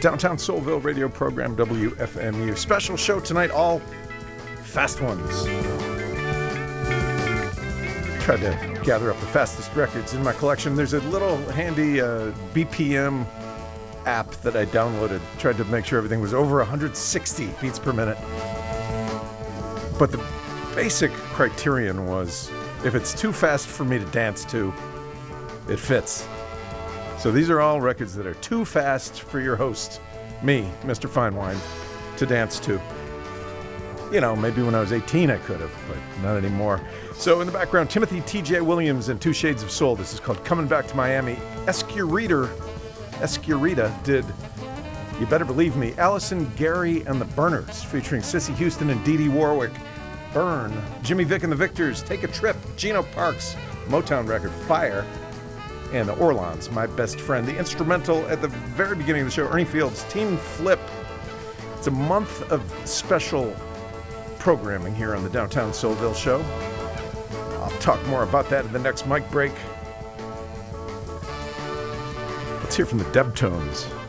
Downtown Soulville radio program, WFMU. Special show tonight, all fast ones. Tried to gather up the fastest records in my collection. There's a little handy BPM app that I downloaded. Tried to make sure everything was over 160 beats per minute. But the basic criterion was, if it's too fast for me to dance to, it fits. So these are all records that are too fast for your host, me, Mr. Finewine, to dance to. You know, maybe when I was 18 I could have, but not anymore. So in the background, Timothy T.J. Williams and Two Shades of Soul. This is called Coming Back to Miami. Escurita did You Better Believe Me. Allison, Gary, and the Burners, featuring Sissy Houston and Dee Dee Warwick. Burn. Jimmy Vick and the Victors, Take a Trip. Gino Parks, Motown record, Fire. And the Orlons, My Best Friend. The instrumental at the very beginning of the show, Ernie Fields, Teen Flip. It's a month of special programming here on the Downtown Soulville Show. I'll talk more about that in the next mic break. Let's hear from the Debtones.